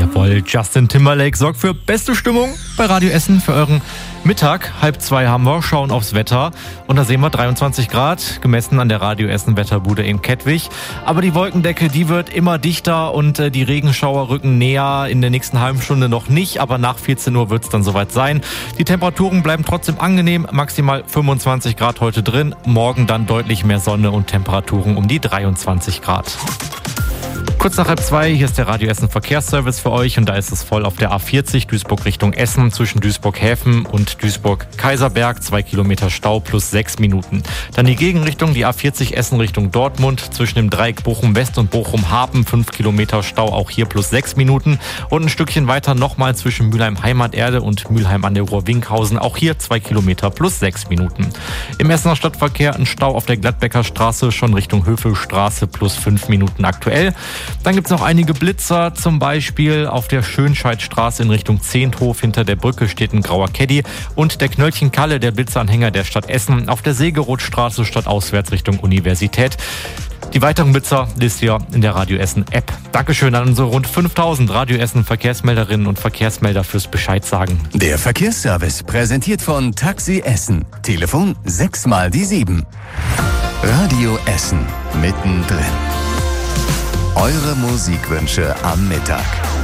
Jawohl, Justin Timberlake sorgt für beste Stimmung bei Radio Essen für euren Mittag. 1:30 haben wir, schauen aufs Wetter. Und da sehen wir 23 Grad, gemessen an der Radio Essen Wetterbude in Kettwig. Aber die Wolkendecke, die wird immer dichter und die Regenschauer rücken näher. In der nächsten halben Stunde noch nicht, aber nach 14 Uhr wird es dann soweit sein. Die Temperaturen bleiben trotzdem angenehm, maximal 25 Grad heute drin. Morgen dann deutlich mehr Sonne und Temperaturen um die 23 Grad. Kurz nach 1:30, hier ist der Radio Essen Verkehrsservice für euch und da ist es voll auf der A40 Duisburg Richtung Essen zwischen Duisburg-Häfen und Duisburg-Kaiserberg, 2 Kilometer Stau plus 6 Minuten. Dann die Gegenrichtung, die A40 Essen Richtung Dortmund zwischen dem Dreieck Bochum-West und Bochum-Hafen, 5 Kilometer Stau, auch hier plus 6 Minuten. Und ein Stückchen weiter nochmal zwischen Mülheim-Heimaterde und Mülheim an der Ruhr-Winkhausen, auch hier 2 Kilometer plus 6 Minuten. Im Essener Stadtverkehr ein Stau auf der Gladbecker Straße, schon Richtung Hövelstraße plus 5 Minuten aktuell. Dann gibt es noch einige Blitzer, zum Beispiel auf der Schönscheidstraße in Richtung Zehnthof. Hinter der Brücke steht ein grauer Caddy. Und der Knöllchen Kalle, der Blitzanhänger der Stadt Essen, auf der Segerothstraße stadtauswärts Richtung Universität. Die weiteren Blitzer lest ihr in der Radio Essen App. Dankeschön an unsere rund 5000 Radio Essen Verkehrsmelderinnen und Verkehrsmelder fürs Bescheid sagen. Der Verkehrsservice präsentiert von Taxi Essen. Telefon 6x7. Radio Essen mittendrin. Eure Musikwünsche am Mittag.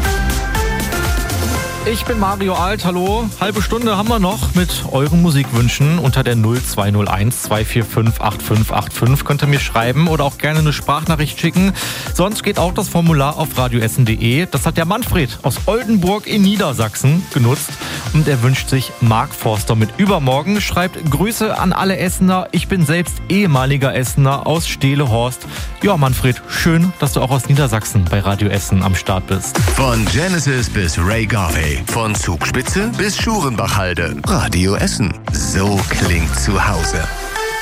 Ich bin Mario Alt, hallo. Halbe Stunde haben wir noch mit euren Musikwünschen unter der 0201 245 8585. Könnt ihr mir schreiben oder auch gerne eine Sprachnachricht schicken. Sonst geht auch das Formular auf radioessen.de. Das hat der Manfred aus Oldenburg in Niedersachsen genutzt. Und er wünscht sich Mark Forster mit Übermorgen. Schreibt Grüße an alle Essener. Ich bin selbst ehemaliger Essener aus Stehlehorst. Ja, Manfred, schön, dass du auch aus Niedersachsen bei Radio Essen am Start bist. Von Genesis bis Ray Garvey. Von Zugspitze bis Schurenbachhalde. Radio Essen. So klingt zu Hause.